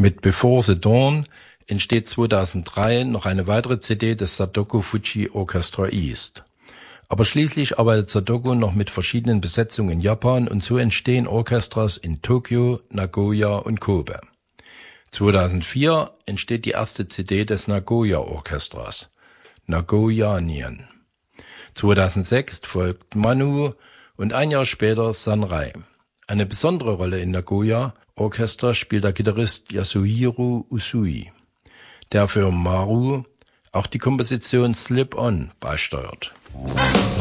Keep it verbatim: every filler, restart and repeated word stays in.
Mit Before the Dawn entsteht zweitausenddrei noch eine weitere C D des Sadako Fuji Orchestra East. Aber schließlich arbeitet Sadako noch mit verschiedenen Besetzungen in Japan und so entstehen Orchestras in Tokio, Nagoya und Kobe. zweitausendvier entsteht die erste C D des Nagoya Orchestras, Nagoyanien. zweitausendsechs folgt Manu und ein Jahr später Sanrai. Eine besondere Rolle in Nagoya Orchester spielt der Gitarrist Yasuhiro Usui, der für Maru auch die Komposition Slip On beisteuert.